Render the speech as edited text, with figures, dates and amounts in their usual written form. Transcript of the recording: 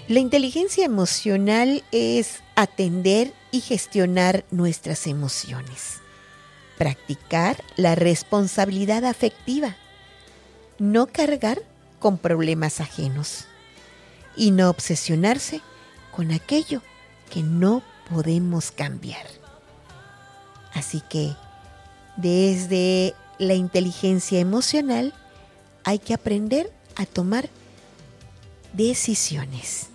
La inteligencia emocional es atender y gestionar nuestras emociones, practicar la responsabilidad afectiva, no cargar con problemas ajenos y no obsesionarse con aquello que no podemos cambiar. Así que desde la inteligencia emocional hay que aprender a tomar decisiones.